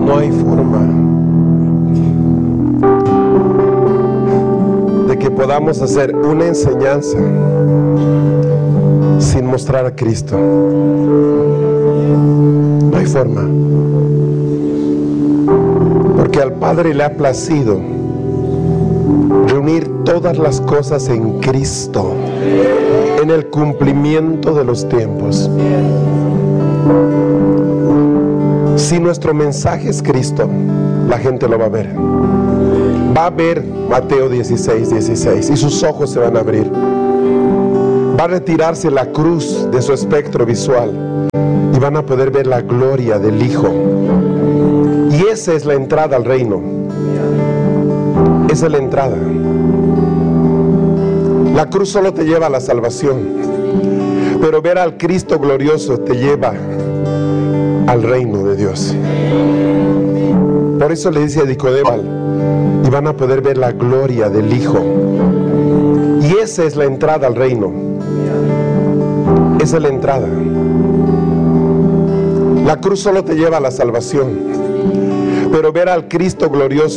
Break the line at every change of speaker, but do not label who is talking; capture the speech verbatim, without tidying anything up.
No hay forma de que podamos hacer una enseñanza sin mostrar a Cristo. No hay forma. Porque al Padre le ha placido reunir todas las cosas en Cristo, en el cumplimiento de los tiempos. Si nuestro mensaje es Cristo, la gente lo va a ver. Va a ver Mateo dieciséis, dieciséis y sus ojos se van a abrir. Va a retirarse la cruz de su espectro visual y van a poder ver la gloria del Hijo. Y esa es la entrada al reino. Esa es la entrada. La cruz solo te lleva a la salvación, pero ver al Cristo glorioso te lleva al reino de Dios. Por eso le dice a Nicodemo, y van a poder ver la gloria del Hijo. Y esa es la entrada al reino. Esa es la entrada. La cruz solo te lleva a la salvación, pero ver al Cristo glorioso